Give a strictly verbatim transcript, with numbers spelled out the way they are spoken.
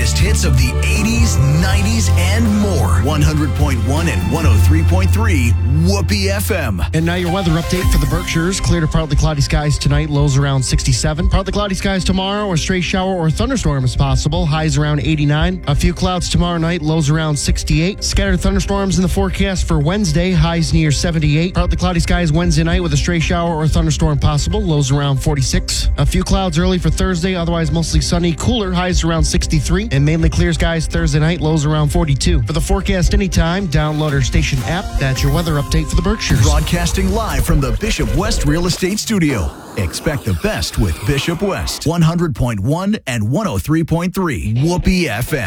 greatest hits of the eighties, nineties, and more. one hundred point one and one oh three point three Whoopee F M. And now your weather update for the Berkshires. Clear to partly cloudy skies tonight, lows around sixty-seven. Partly cloudy skies tomorrow, a stray shower or thunderstorm is possible, highs around eighty-nine. A few clouds tomorrow night, lows around sixty-eight. Scattered thunderstorms in the forecast for Wednesday, highs near seventy-eight. Partly cloudy skies Wednesday night with a stray shower or thunderstorm possible, lows around forty-six. A few clouds early for Thursday, otherwise mostly sunny, cooler, highs around sixty-three. And mainly clear skies Thursday night, lows around forty-two. For the forecast anytime, download our station app. That's your weather update for the Berkshires. Broadcasting live from the Bishop West Real Estate Studio. Expect the best with Bishop West. one hundred point one and one oh three point three Whoopee F M.